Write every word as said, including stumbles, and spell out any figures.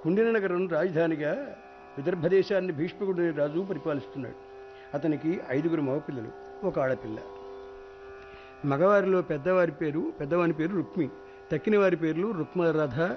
కుండిన నగరం రాజధానిగా విదర్భ దేశాన్ని భీష్మకుడు రాజు పరిపాలిస్తున్నాడు. అతనికి ఐదుగురు మగపిల్లలు, ఒక ఆడపిల్ల. మగవారిలో పెద్దవారి పేరు పెద్దవాని పేరు రుక్మి, తక్కిన వారి పేర్లు రుక్మరథ,